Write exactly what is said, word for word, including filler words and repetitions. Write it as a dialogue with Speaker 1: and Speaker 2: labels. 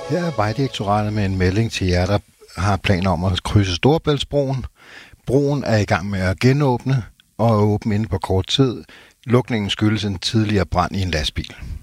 Speaker 1: Her er Vejdirektoratet med en melding til jer, der har planer om at krydse Storebæltsbroen. Broen er i gang med at genåbne og er åben inden på kort tid. Lukningen skyldes en tidligere brand i en lastbil.